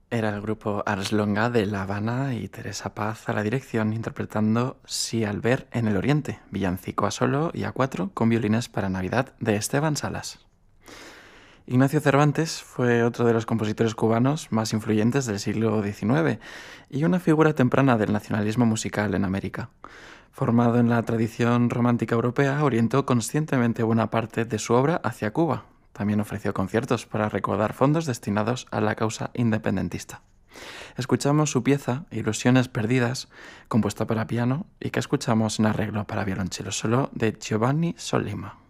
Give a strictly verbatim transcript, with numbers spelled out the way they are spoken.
Era el grupo Ars Longa de La Habana y Teresa Paz a la dirección, interpretando Si al ver en el Oriente, villancico a solo y a cuatro con violines para Navidad de Esteban Salas. Ignacio Cervantes fue otro de los compositores cubanos más influyentes del siglo diecinueve y una figura temprana del nacionalismo musical en América. Formado en la tradición romántica europea, orientó conscientemente buena parte de su obra hacia Cuba. También ofreció conciertos para recaudar fondos destinados a la causa independentista. Escuchamos su pieza Ilusiones perdidas, compuesta para piano y que escuchamos en arreglo para violonchelo solo de Giovanni Sollima.